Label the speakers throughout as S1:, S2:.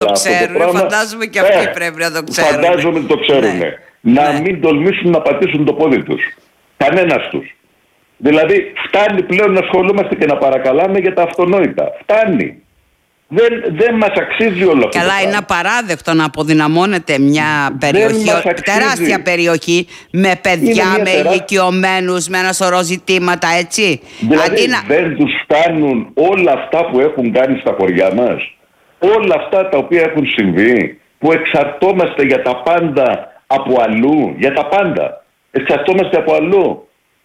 S1: ξέρουν, φαντάζομαι και αυτοί πρέπει να το ξέρουν.
S2: Φαντάζομαι ότι το ξέρουν.
S1: Ναι.
S2: Να
S1: Ναι.
S2: μην τολμήσουν να πατήσουν το πόδι τους. Κανένας τους. Δηλαδή φτάνει πλέον να ασχολούμαστε και να παρακαλάμε για τα αυτονόητα. Φτάνει. Δεν μας αξίζει όλο αυτό.
S1: Καλά, είναι απαράδεκτο να αποδυναμώνεται μια περιοχή, τεράστια περιοχή, με παιδιά, με ηλικιωμένους, με ένα σωρό ζητήματα, έτσι.
S2: Δηλαδή δεν τους φτάνουν όλα αυτά που έχουν κάνει στα χωριά μας, όλα αυτά τα οποία έχουν συμβεί, που εξαρτώμαστε για τα πάντα από αλλού, για τα πάντα. Εξαρτώμαστε από αλλού.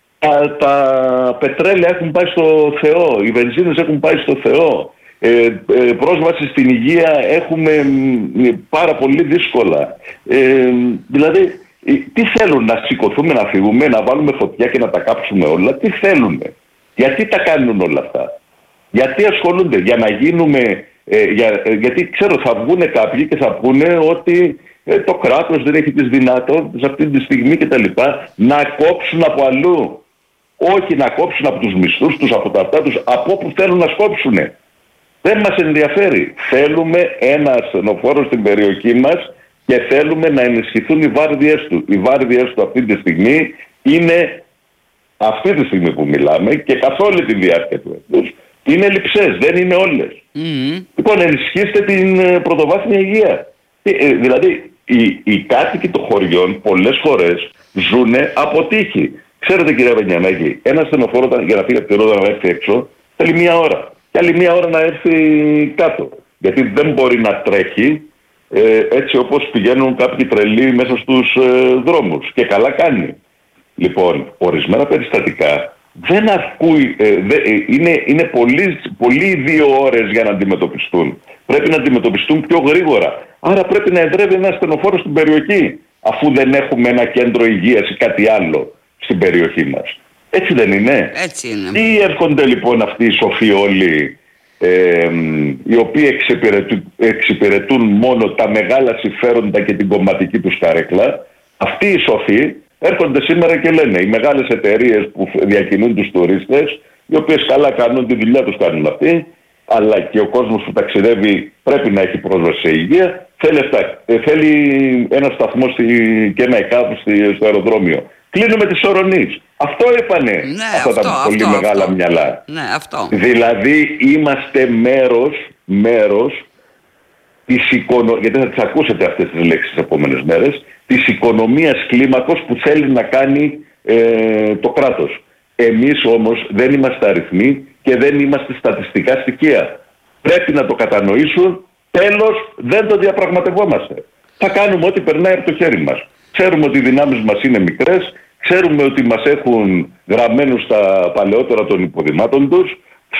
S2: Τα πετρέλαια έχουν πάει στο Θεό, οι βενζίνες έχουν πάει στο Θεό. Πρόσβαση στην υγεία έχουμε πάρα πολύ δύσκολα. Δηλαδή, τι θέλουν, να σηκωθούμε, να φύγουμε, να βάλουμε φωτιά και να τα κάψουμε όλα? Τι θέλουν? Γιατί τα κάνουν όλα αυτά? Γιατί ασχολούνται? Για να γίνουμε... γιατί ξέρω, θα βγουν κάποιοι και θα πούνε ότι το κράτος δεν έχει τις δυνατότητες αυτή τη στιγμή κτλ. Να κόψουν από αλλού. Όχι να κόψουν από τους μισθούς τους, από τα αυτά τους, από όπου θέλουν να σκόψουν. Δεν μας ενδιαφέρει. Θέλουμε ένα ασθενοφόρο στην περιοχή μας και θέλουμε να ενισχυθούν οι βάρδιες του. Οι βάρδιες του αυτή τη στιγμή είναι, αυτή τη στιγμή που μιλάμε και καθ' όλη τη διάρκεια του έτους, είναι λειψές, δεν είναι όλες. Λοιπόν, ενισχύστε την πρωτοβάθμια υγεία. Δηλαδή, οι κάτοικοι των χωριών πολλές φορές ζουν από τύχη. Ξέρετε, κύριε Βενιαμέγη, ένα ασθενοφόρο για να φύγει από τη Ρόδα να έρθει έξω θέλει μία ώρα. Και άλλη μία ώρα να έρθει κάτω. Γιατί δεν μπορεί να τρέχει έτσι όπως πηγαίνουν κάποιοι τρελοί μέσα στους δρόμους. Και καλά κάνει. Λοιπόν, ορισμένα περιστατικά δεν αρκούει, είναι πολύ 2 ώρες για να αντιμετωπιστούν. Πρέπει να αντιμετωπιστούν πιο γρήγορα. Άρα πρέπει να εδρεύει ένα ασθενοφόρο στην περιοχή, αφού δεν έχουμε ένα κέντρο υγείας ή κάτι άλλο στην περιοχή μας. Έτσι δεν είναι?
S1: Έτσι είναι.
S2: Ή έρχονται λοιπόν αυτοί οι σοφοί όλοι, οι οποίοι εξυπηρετούν μόνο τα μεγάλα συμφέροντα και την κομματική τους καρέκλα? Αυτοί οι σοφοί έρχονται σήμερα και λένε, οι μεγάλες εταιρείες που διακινούν τους τουρίστες, οι οποίες καλά κάνουν, τη δουλειά τους κάνουν αυτοί, αλλά και ο κόσμος που ταξιδεύει πρέπει να έχει πρόσβαση σε υγεία, θέλει ένα σταθμό και ένα ΕΚΑΒ στο αεροδρόμιο. Κλείνουμε τις ορονείς. Αυτό είπανε αυτά τα πολύ μεγάλα μυαλά.
S1: Ναι, αυτό.
S2: Δηλαδή είμαστε μέρος της γιατί θα τις ακούσετε αυτές τις λέξεις τις επόμενες μέρες, της οικονομίας κλίμακος που θέλει να κάνει το κράτος. Εμείς όμως δεν είμαστε αριθμοί και δεν είμαστε στατιστικά στοιχεία. Πρέπει να το κατανοήσουν. Τέλος, δεν το διαπραγματευόμαστε. Θα κάνουμε ό,τι περνάει από το χέρι μας. Ξέρουμε ότι οι δυνάμεις μας είναι μικρές. Ξέρουμε ότι μας έχουν γραμμένους στα παλαιότερα των υποδημάτων τους.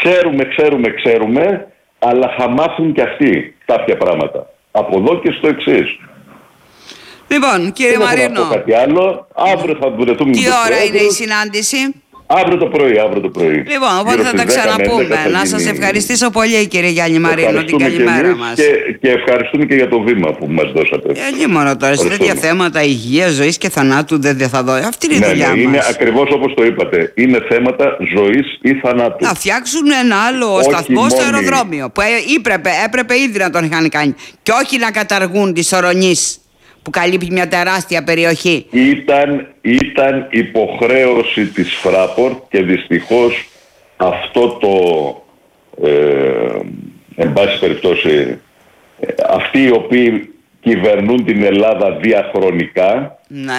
S2: Ξέρουμε, αλλά θα μάθουν και αυτοί κάποια πράγματα. Από εδώ και στο εξής.
S1: Λοιπόν, κύριε Μαρίνο.
S2: Δεν θα πω κάτι άλλο. Αύριο θα βρεθούμε.
S1: Τι ώρα είναι η συνάντηση?
S2: Αύριο το πρωί.
S1: Λοιπόν, οπότε θα τα ξαναπούμε. Να σας ευχαριστήσω πολύ, κύριε Γιάννη Μαρίνο, την καλημέρα μας.
S2: Και ευχαριστούμε και για το βήμα που μας δώσατε.
S1: Όχι μόνο τώρα, σε τέτοια θέματα υγείας, ζωής και θανάτου δεν θα δω. Αυτή είναι η δουλειά μας.
S2: Είναι ακριβώς όπως το είπατε. Είναι θέματα ζωής ή θανάτου.
S1: Να φτιάξουν ένα άλλο σταθμό στο αεροδρόμιο που έπρεπε ήδη να τον είχαν κάνει. Και όχι να καταργούν τις ορονείς που καλύπτει μια τεράστια περιοχή.
S2: Ήταν υποχρέωση της Fraport και δυστυχώς αυτό το εν πάση περιπτώσει αυτοί οι οποίοι κυβερνούν την Ελλάδα διαχρονικά,
S1: ναι,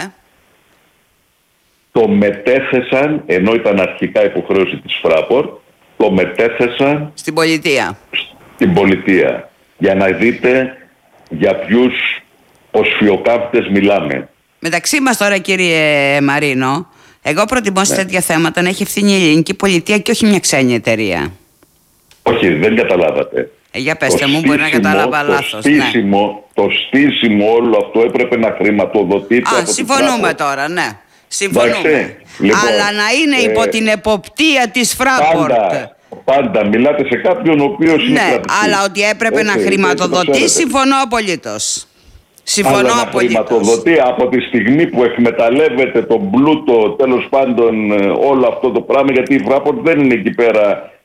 S2: το μετέθεσαν, ενώ ήταν αρχικά υποχρέωση της Fraport, το μετέθεσαν
S1: στην
S2: πολιτεία. Για να δείτε για ποιους οσφιοκάπτες μιλάμε.
S1: Μεταξύ μας τώρα, κύριε Μαρίνο, εγώ προτιμώ σε τέτοια θέματα να έχει ευθύνη η ελληνική πολιτεία και όχι μια ξένη εταιρεία. Όχι,
S2: δεν καταλάβατε.
S1: Για πέστε μου, μπορεί να κατάλαβα λάθος.
S2: Το στήσιμο όλο αυτό έπρεπε να χρηματοδοτείται.
S1: Συμφωνούμε τώρα, ναι. Συμφωνούμε.
S2: Λοιπόν,
S1: αλλά να είναι υπό την εποπτεία της Fraport.
S2: Πάντα μιλάτε σε κάποιον ο οποίος είναι κρατική.
S1: Αλλά ότι έπρεπε να χρηματοδοτεί, συμφωνώ απολύτως.
S2: Αλλά να χρηματοδοτεί από τη στιγμή που εκμεταλλεύεται τον πλούτο, τέλος πάντων όλο αυτό το πράγμα, γιατί η Fraport δεν είναι εκεί πέρα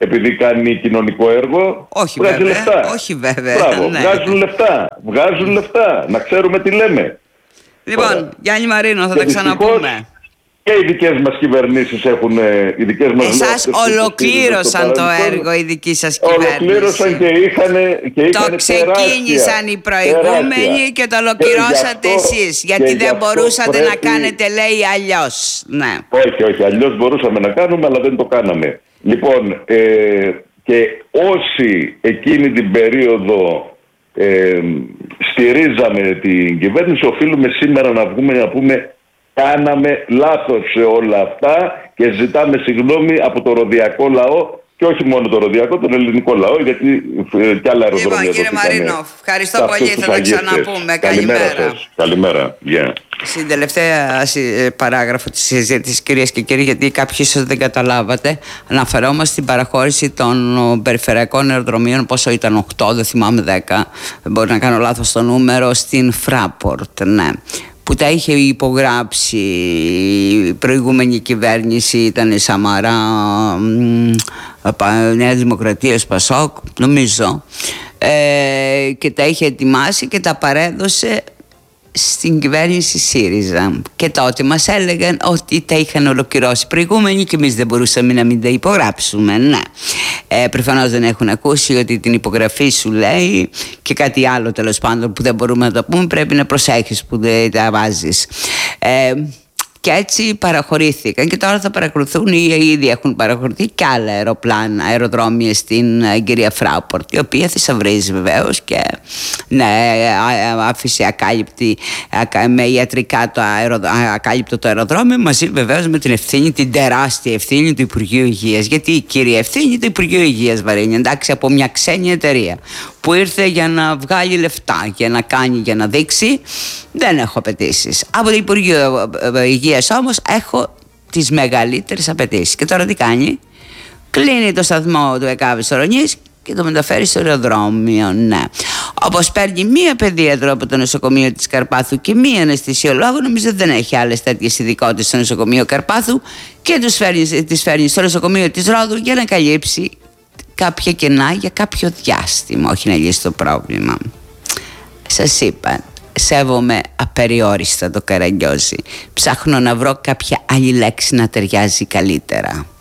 S2: επειδή κάνει κοινωνικό έργο.
S1: Όχι
S2: βγάζει
S1: βέβαια,
S2: λεφτά.
S1: όχι βέβαια.
S2: Μπράβο,
S1: Ναι.
S2: βγάζουν λεφτά. Να ξέρουμε τι λέμε.
S1: Λοιπόν,
S2: Τώρα.
S1: Γιάννη Μαρίνο, θα
S2: Και
S1: τα ξαναπούμε.
S2: Και οι δικές μας κυβερνήσεις έχουν, οι δικές μας
S1: Εσάς ολοκλήρωσαν το έργο οι δικοί σας κυβέρνηση.
S2: Ολοκλήρωσαν και είχαν
S1: το ξεκίνησαν οι προηγούμενοι και το ολοκληρώσατε εσείς. Γιατί δεν μπορούσατε να κάνετε, λέει, αλλιώς. Ναι.
S2: Όχι, αλλιώς μπορούσαμε να κάνουμε, αλλά δεν το κάναμε. Λοιπόν, και όσοι εκείνη την περίοδο στηρίζαμε την κυβέρνηση, οφείλουμε σήμερα να βγούμε να πούμε κάναμε λάθος σε όλα αυτά και ζητάμε συγγνώμη από το ροδιακό λαό, και όχι μόνο το ροδιακό, τον ελληνικό λαό, γιατί κι άλλα αεροδρόμια.
S1: Λοιπόν, κύριε Μαρίνο, ευχαριστώ πολύ, θα τα ξαναπούμε. Καλημέρα.
S2: Καλημέρα. Yeah.
S1: Στην τελευταία παράγραφο της συζήτησης, κυρίες και κύριοι, γιατί κάποιοι ίσως δεν καταλάβατε, αναφερόμαστε στην παραχώρηση των περιφερειακών αεροδρομίων, πόσο ήταν, 8, δεν θυμάμαι, 10, μπορεί να κάνω λάθος στο νούμερο, στην Fraport, ναι, που τα είχε υπογράψει η προηγούμενη κυβέρνηση, ήταν Σαμαρά, Νέα Δημοκρατία, Πασόκ, νομίζω, και τα είχε ετοιμάσει και τα παρέδωσε στην κυβέρνηση ΣΥΡΙΖΑ, και τότε μας έλεγαν ότι τα είχαν ολοκληρώσει προηγούμενοι και εμείς δεν μπορούσαμε να μην τα υπογράψουμε. Ναι. Προφανώς δεν έχουν ακούσει ότι την υπογραφή σου λέει και κάτι άλλο, τέλος πάντων, που δεν μπορούμε να το πούμε, πρέπει να προσέχεις που δεν τα βάζεις. Και έτσι παραχωρήθηκαν, και τώρα θα παρακολουθούν ή ήδη έχουν παραχωρηθεί και άλλα αεροδρόμια στην κυρία Fraport, η οποία θησαυρίζει βεβαίως και ναι, άφησε ακάλυπτη, με ιατρικά ακάλυπτο το αεροδρόμιο, μαζί βεβαίως με την ευθύνη, την τεράστια ευθύνη του Υπουργείου Υγείας. Γιατί η κύρια ευθύνη του Υπουργείου Υγείας, Βαρύνη, εντάξει, από μια ξένη εταιρεία που ήρθε για να βγάλει λεφτά, για να κάνει, για να δείξει, δεν έχω απαιτήσεις. Από το Υπουργείο Υγείας όμως έχω τις μεγαλύτερες απαιτήσεις. Και τώρα τι κάνει? Κλείνει το σταθμό του ΕΚΑΒ Σορονής και το μεταφέρει στο αεροδρόμιο. Ναι. Όπως παίρνει μία παιδίατρο από το νοσοκομείο της Καρπάθου και μία αναισθησιολόγο, νομίζω δεν έχει άλλες τέτοιες ειδικότητες στο νοσοκομείο Καρπάθου, και τις φέρνει στο νοσοκομείο της Ρόδου για να καλύψει κάποια κενά για κάποιο διάστημα, όχι να λύσει το πρόβλημα. Σας είπα, σέβομαι απεριόριστα το Καραγκιόζη. Ψάχνω να βρω κάποια άλλη λέξη να ταιριάζει καλύτερα.